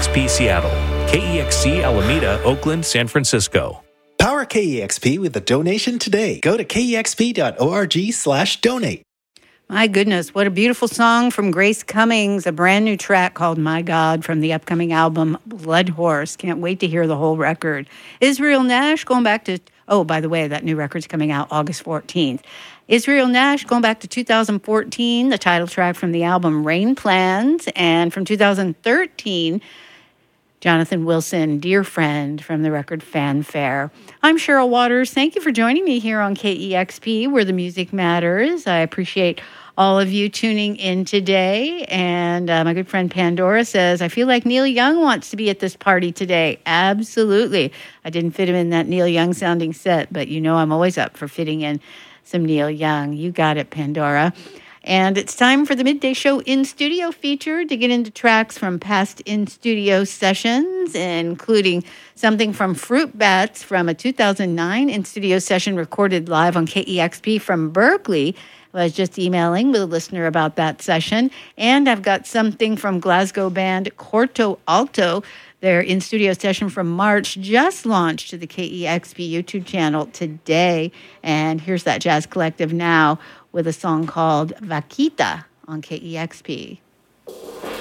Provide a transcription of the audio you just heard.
KEXP Seattle, KEXC Alameda, Oakland, San Francisco. Power KEXP with a donation today. Go to kexp.org/donate. My goodness, what a beautiful song from Grace Cummings, a brand new track called My God from the upcoming album Blood Horse. Can't wait to hear the whole record. Israel Nash going back to, oh, by the way, that new record's coming out August 14th. Israel Nash going back to 2014, the title track from the album Rain Plans, and from 2013, Jonathan Wilson, Dear Friend, from the record Fanfare. I'm Cheryl Waters. Thank you for joining me here on KEXP, where the music matters. I appreciate all of you tuning in today. And my good friend Pandora says, I feel like Neil Young wants to be at this party today. Absolutely. I didn't fit him in that Neil Young sounding set, but you know I'm always up for fitting in some Neil Young. You got it, Pandora. And it's time for the Midday Show In Studio feature to get into tracks from past In Studio sessions, including something from Fruit Bats from a 2009 In Studio session recorded live on KEXP from Berkeley. I was just emailing with a listener about that session. And I've got something from Glasgow band Corto Alto. Their in-studio session from March just launched to the KEXP YouTube channel today. And here's that jazz collective now with a song called Vaquita on KEXP.